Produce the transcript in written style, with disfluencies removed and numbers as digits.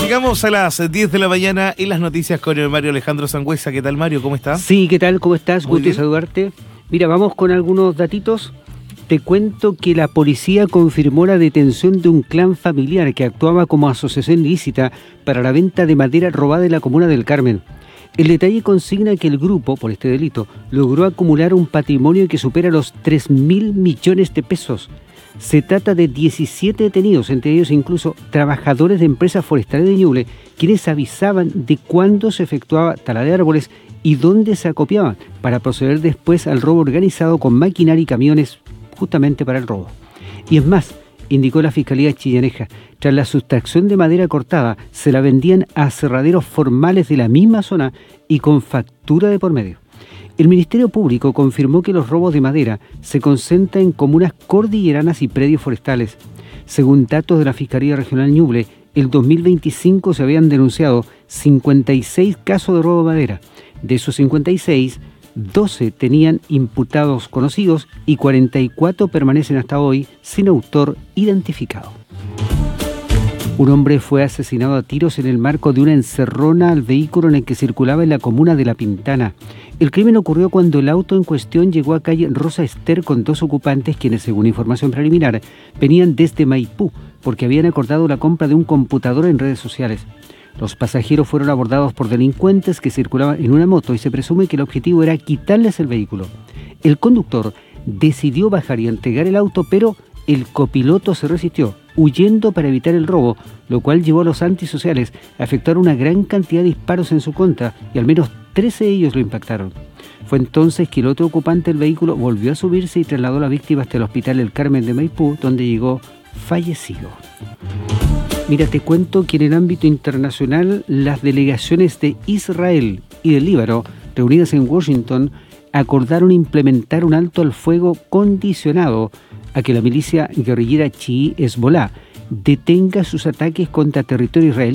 Llegamos a las 10 de la mañana y las noticias con el Mario Alejandro Sangüesa. ¿Qué tal, Mario? ¿Cómo estás? Sí, ¿qué tal? ¿Cómo estás? Muy Gusto de bien. saludarte. Mira, vamos con algunos datitos. Te cuento que la policía confirmó la detención de un clan familiar que actuaba como asociación ilícita para la venta de madera robada en la comuna del Carmen. El detalle consigna que el grupo, por este delito, logró acumular un patrimonio que supera los 3.000 millones de pesos. Se trata de 17 detenidos, entre ellos incluso trabajadores de empresas forestales de Ñuble, quienes avisaban de cuándo se efectuaba tala de árboles y dónde se acopiaban, para proceder después al robo organizado con maquinaria y camiones justamente para el robo. Y es más, indicó la Fiscalía Chillaneja, tras la sustracción de madera cortada, se la vendían a aserraderos formales de la misma zona y con factura de por medio. El Ministerio Público confirmó que los robos de madera se concentran en comunas cordilleranas y predios forestales. Según datos de la Fiscalía Regional Ñuble, el 2025 se habían denunciado 56 casos de robo de madera. De esos 56, 12 tenían imputados conocidos y 44 permanecen hasta hoy sin autor identificado. Un hombre fue asesinado a tiros en el marco de una encerrona al vehículo en el que circulaba en la comuna de La Pintana. El crimen ocurrió cuando el auto en cuestión llegó a calle Rosa Ester con dos ocupantes quienes, según información preliminar, venían desde Maipú porque habían acordado la compra de un computador en redes sociales. Los pasajeros fueron abordados por delincuentes que circulaban en una moto y se presume que el objetivo era quitarles el vehículo. El conductor decidió bajar y entregar el auto, pero el copiloto se resistió, huyendo para evitar el robo, lo cual llevó a los antisociales a efectuar una gran cantidad de disparos en su contra y al menos 13 de ellos lo impactaron. Fue entonces que el otro ocupante del vehículo volvió a subirse y trasladó a la víctima hasta el hospital El Carmen de Maipú, donde llegó fallecido. Mira, te cuento que en el ámbito internacional, las delegaciones de Israel y del Líbano, reunidas en Washington, acordaron implementar un alto al fuego condicionado a que la milicia guerrillera chií Hezbolá detenga sus ataques contra territorio israelí